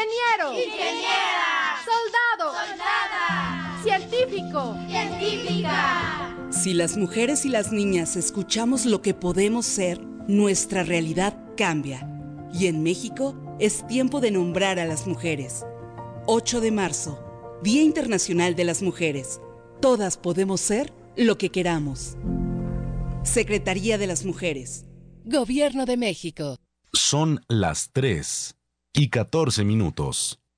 Ingeniero. Ingeniera. Soldado. Soldada. Científico. Científica. Si las mujeres y las niñas escuchamos lo que podemos ser, nuestra realidad cambia. Y en México es tiempo de nombrar a las mujeres. 8 de marzo, Día Internacional de las Mujeres. Todas podemos ser lo que queramos. Secretaría de las Mujeres. Gobierno de México. Son las 3:14.